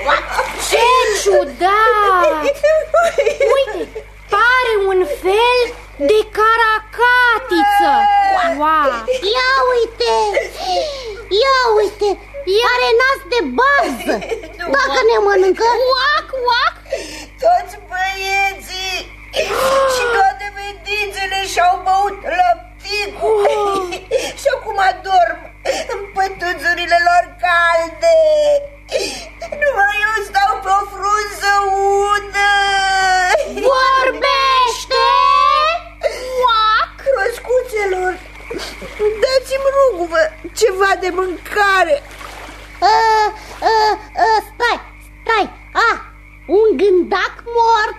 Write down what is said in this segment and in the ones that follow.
Ce ciudat! Uite, pare un fel de caracatiță. Wow. Ia uite, are nas de bază. Dacă ne mănâncă, Uac, uac. Toți băieții și toate fetițele și-au băut lăpticul și acum adorm în pătuțurile lor calde. Numai eu stau pe o frunză udă. Vorbește! Uac! Răscuțelor, dați-mi, rugă-vă, ceva de mâncare. Stai, un gândac mort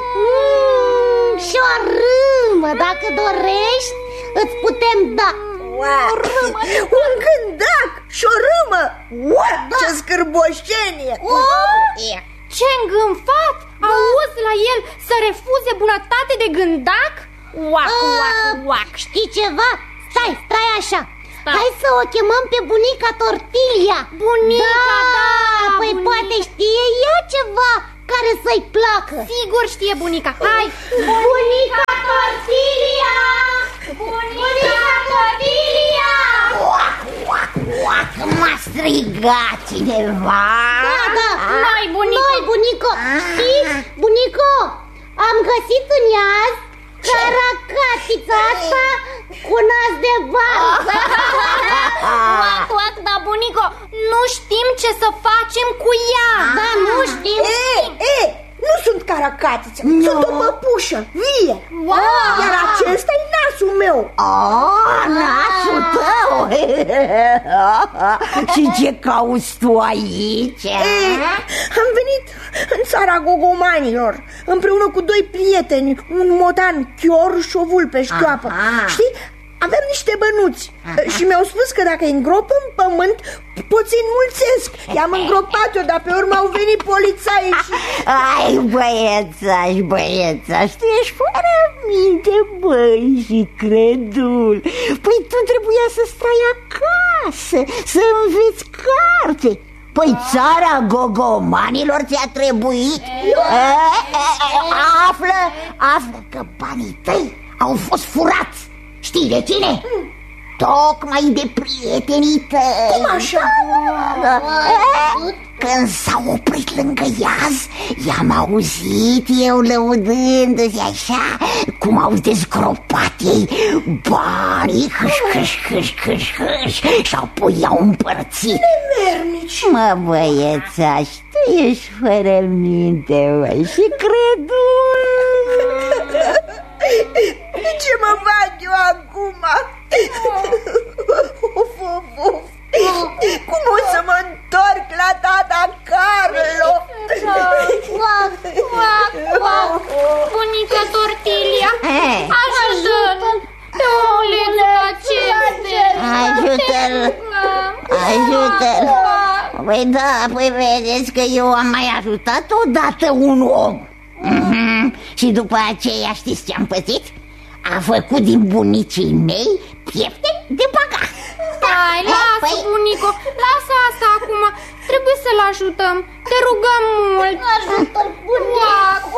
și o râmă, dacă dorești, îți putem da. Un gândac și o râmă. Ce scârboșenie. Ce îngânfat! Auzi la el să refuze bunătate de gândac? Uac, uac, uac. Știi ceva? Stai așa. Hai să o chemăm pe bunica Tortilia. Bunica, da, păi bunica. poate știe ea ceva care să-i placă. Sigur știe bunica. Hai! Bunica Tortilia! Bunica Tortilia! M-a strigat cineva. Da, Noi, bunico. Noi, bunico. Știi, bunico, am găsit în iaz caracatița asta cu nas de varză. Uac, uac, da, bunico, nu știm ce să facem cu ea. Da, nu știm. Nu sunt caracatiță, sunt o păpușă vie. Iar acesta e nasul meu. Nasul tău. Și ce cauți tu aici? Am venit în țara gogomanilor împreună cu doi prieteni, un motan chior și o vulpe șchioapă. Știi? Aveam niște bănuți și mi-au spus că dacă îi îngrop în pământ pot să-i înmulțesc. I-am îngropat eu, dar pe urmă au venit polițaii și... Ai, băiețaș, tu ești fără minte, băi, și credul. Păi tu trebuia să stai acasă, să înveți carte. Păi țara gogomanilor ți-a trebuit? Află că banii tăi au fost furați. Știi de cine? Tocmai de prietenii tăi. Cum așa? Când s-au oprit lângă iaz, i-am auzit eu lăudându-se așa cum au dezgropat ei banii, hâș, și apoi i-au împărțit. Nemernici. Mă, băiețaș, tu ești fără minte, băi, și credul. Ce mă fac eu acum? Cum o să mă întorc la tata Carlo? Bunica Tortilia, ajută-l pe omulețul acesta. Ajută-l. Păi da, păi vedeți că eu am mai ajutat odată un om. Și după aceea știți ce am pățit? A făcut din bunicii mei piepte de băgat. Stai, lasă, bunico, lasă asta acum. Trebuie să-l ajutăm. Te rugăm mult. Ajută-l, bunico.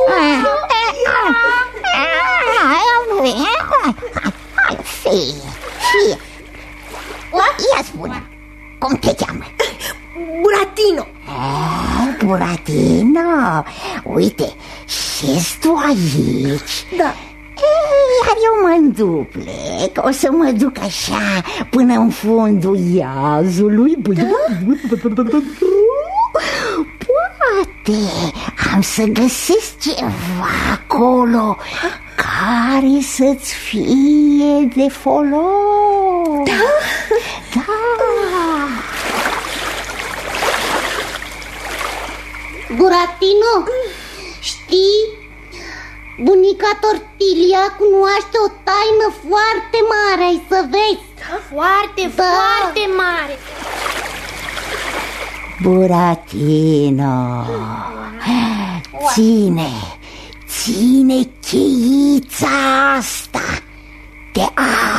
Fie. Ia spune, cum te cheamă? Buratino. Buratino, uite, șezi tu aici? Da. Iar eu mă înduplec, o să mă duc așa până în fundul iazului. Poate am să găsesc ceva acolo care să-ți fie de folos. Da. Buratino, știi? Bunica Tortilia cunoaște o taină foarte mare, ai să vezi. Foarte mare. Buratino, ține cheița asta de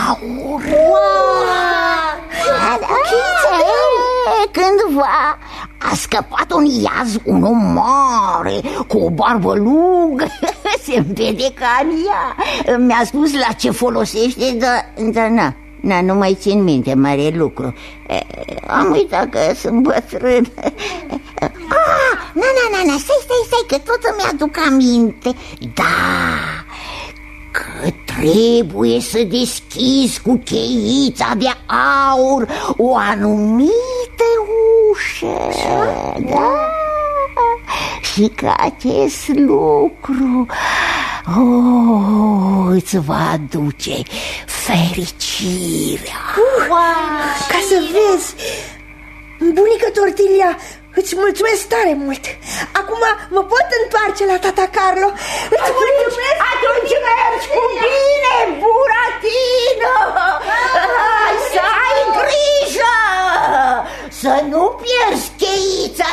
aur. Cândva a scăpat un iaz, un om mare, cu o barbă lungă, se vede ca în ea. Mi-a spus la ce folosește, dar na, nu mai țin minte mare lucru. Am uitat că sunt bătrân. Na, stai, că tot îmi aduc aminte. Da, că trebuie să deschizi cu cheița de aur o anumită ușă. Da? Și că acest lucru îți va aduce fericirea. Ca să vezi, bunică Tortilia, îți mulțumesc tare mult. Acum mă pot întoarce la tata Carlo. Îți mulțumesc. Atunci mergi cu bine, Buratino. Să ai grijă să nu pierzi cheița